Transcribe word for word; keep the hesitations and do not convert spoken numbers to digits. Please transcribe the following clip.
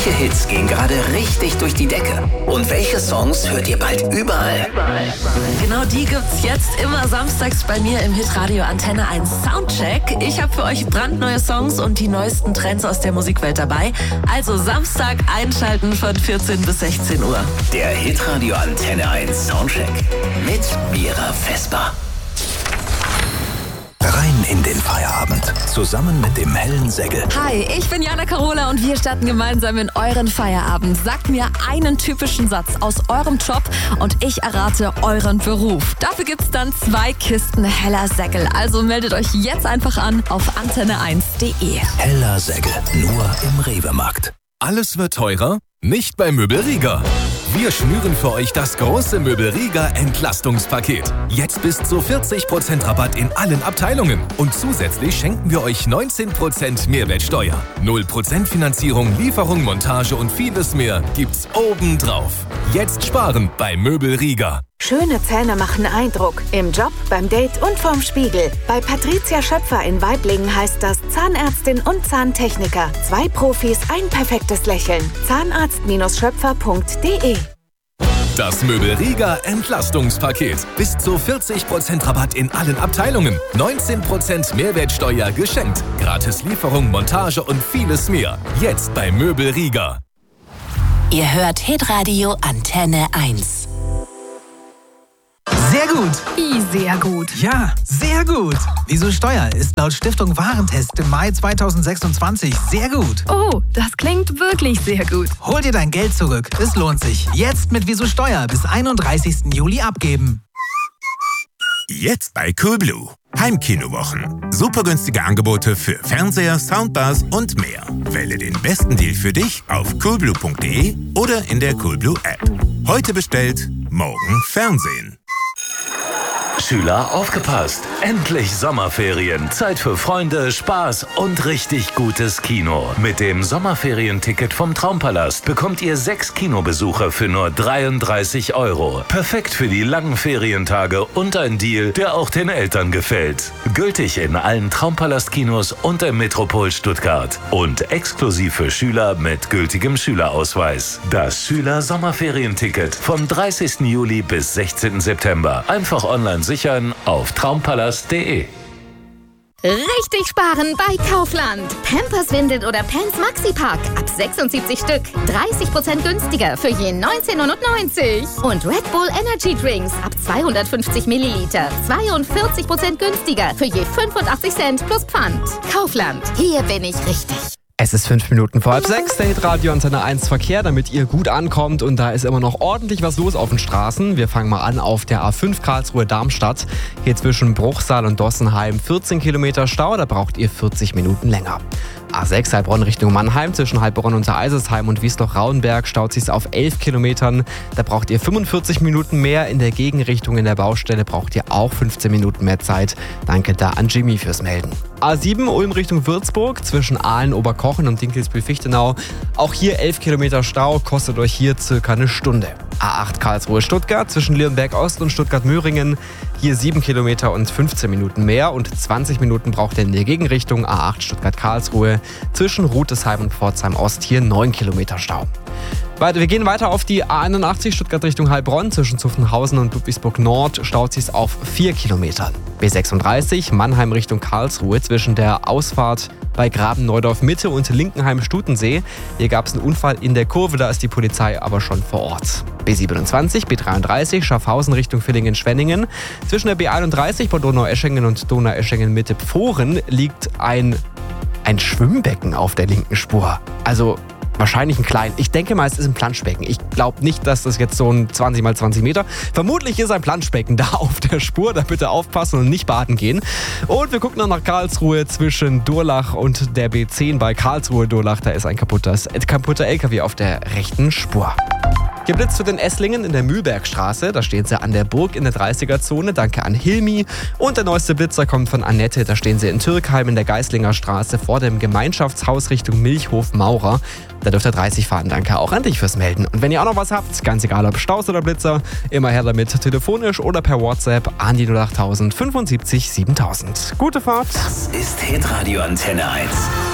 Welche Hits gehen gerade richtig durch die Decke? Und welche Songs hört ihr bald überall? Genau die gibt's jetzt immer samstags bei mir im Hitradio Antenne eins Soundcheck. Ich habe für euch brandneue Songs und die neuesten Trends aus der Musikwelt dabei. Also Samstag einschalten von vierzehn bis sechzehn Uhr. Der Hitradio Antenne eins Soundcheck mit Mira Vesper. Rein in den Feierabend, zusammen mit dem hellen Sägel. Hi, ich bin Jana Carola und wir starten gemeinsam in euren Feierabend. Sagt mir einen typischen Satz aus eurem Job und ich errate euren Beruf. Dafür gibt's dann zwei Kisten heller Sägel. Also meldet euch jetzt einfach an auf antenne eins punkt de. Heller Sägel, nur im Rewe-Markt. Alles wird teurer? Nicht bei Möbelriga. Wir schnüren für euch das große Möbelriga Entlastungspaket. Jetzt bis zu vierzig Prozent Rabatt in allen Abteilungen. Und zusätzlich schenken wir euch neunzehn Prozent Mehrwertsteuer. null Prozent Finanzierung, Lieferung, Montage und vieles mehr gibt's obendrauf. Jetzt sparen bei Möbelriga. Schöne Zähne machen Eindruck. Im Job, beim Date und vorm Spiegel. Bei Patricia Schöpfer in Waiblingen heißt das Zahnärztin und Zahntechniker. Zwei Profis, ein perfektes Lächeln. Zahnarzt Schöpfer punkt de. Das Möbelriga Entlastungspaket. Bis zu vierzig Prozent Rabatt in allen Abteilungen. neunzehn Prozent Mehrwertsteuer geschenkt. Gratis Lieferung, Montage und vieles mehr. Jetzt bei Möbelriga. Ihr hört Hitradio Antenne eins. Sehr gut. Wie sehr gut? Ja, sehr gut. Wieso Steuer ist laut Stiftung Warentest im Mai zweitausendsechsundzwanzig sehr gut. Oh, das klingt wirklich sehr gut. Hol dir dein Geld zurück. Es lohnt sich. Jetzt mit Wieso Steuer bis einunddreißigsten Juli abgeben. Jetzt bei Coolblue. Heimkinowochen. Super günstige Angebote für Fernseher, Soundbars und mehr. Wähle den besten Deal für dich auf coolblue punkt de oder in der Coolblue App. Heute bestellt, morgen Fernsehen. Schüler, aufgepasst! Endlich Sommerferien. Zeit für Freunde, Spaß und richtig gutes Kino. Mit dem Sommerferienticket vom Traumpalast bekommt ihr sechs Kinobesucher für nur dreiunddreißig Euro. Perfekt für die langen Ferientage und ein Deal, der auch den Eltern gefällt. Gültig in allen Traumpalast-Kinos und im Metropol Stuttgart. Und exklusiv für Schüler mit gültigem Schülerausweis. Das Schüler-Sommerferienticket vom dreißigsten Juli bis sechzehnten September. Einfach online sichern auf traumpalast punkt de. Richtig sparen bei Kaufland. Pampers, Windeln oder Pants Maxi-Pack ab sechsundsiebzig Stück. dreißig Prozent günstiger für je neunzehn neunundneunzig. Und Red Bull Energy Drinks ab zweihundertfünfzig Milliliter. zweiundvierzig Prozent günstiger für je fünfundachtzig Cent plus Pfand. Kaufland. Hier bin ich richtig. Es ist fünf Minuten vor halb sechs, der Hitradio Antenne eins Verkehr, damit ihr gut ankommt und da ist immer noch ordentlich was los auf den Straßen. Wir fangen mal an auf der A fünf Karlsruhe-Darmstadt. Hier zwischen Bruchsal und Dossenheim vierzehn Kilometer Stau, da braucht ihr vierzig Minuten länger. A sechs Heilbronn Richtung Mannheim, zwischen Heilbronn und Eisersheim und Wiesloch-Rauenberg staut sich's auf elf Kilometern. Da braucht ihr fünfundvierzig Minuten mehr. In der Gegenrichtung in der Baustelle braucht ihr auch fünfzehn Minuten mehr Zeit. Danke da an Jimmy fürs Melden. A sieben Ulm Richtung Würzburg, zwischen Aalen, Oberkochen und Dinkelsbühl-Fichtenau. Auch hier elf Kilometer Stau, kostet euch hier circa eine Stunde. A acht Karlsruhe-Stuttgart, zwischen Leonberg-Ost und Stuttgart-Möhringen. Hier sieben Kilometer und fünfzehn Minuten mehr und zwanzig Minuten braucht ihr in der Gegenrichtung. A acht Stuttgart-Karlsruhe, zwischen Rutesheim und Pforzheim-Ost hier neun Kilometer Stau. Wir gehen weiter auf die A einundachtzig Stuttgart Richtung Heilbronn, zwischen Zuffenhausen und Ludwigsburg Nord staut sich's auf vier Kilometer. B sechsunddreißig Mannheim Richtung Karlsruhe, zwischen der Ausfahrt bei Graben-Neudorf Mitte und Linkenheim-Stutensee. Hier gab es einen Unfall in der Kurve, da ist die Polizei aber schon vor Ort. B siebenundzwanzig, B dreiunddreißig Schaffhausen Richtung Villingen-Schwenningen. Zwischen der B einunddreißig bei Donaueschingen und Donaueschingen Mitte Pfohren liegt ein, ein Schwimmbecken auf der linken Spur. Also wahrscheinlich ein klein. Ich denke mal, es ist ein Planschbecken. Ich glaube nicht, dass das jetzt so ein zwanzig mal zwanzig Meter. Vermutlich ist ein Planschbecken da auf der Spur. Da bitte aufpassen und nicht baden gehen. Und wir gucken noch nach Karlsruhe zwischen Durlach und der B zehn bei Karlsruhe-Durlach. Da ist ein kaputtes, ein kaputter L K W auf der rechten Spur. Geblitzt wird in Esslingen in der Mühlbergstraße. Da stehen sie an der Burg in der dreißiger-Zone. Danke an Hilmi. Und der neueste Blitzer kommt von Annette. Da stehen sie in Türkheim in der Geislinger Straße vor dem Gemeinschaftshaus Richtung Milchhof Maurer. Da dürft ihr dreißig fahren. Danke auch an dich fürs Melden. Und wenn ihr auch noch was habt, ganz egal ob Staus oder Blitzer, immer her damit, telefonisch oder per WhatsApp an die null acht null null fünfundsiebzig siebentausend. Gute Fahrt. Das ist Hitradio Antenne eins.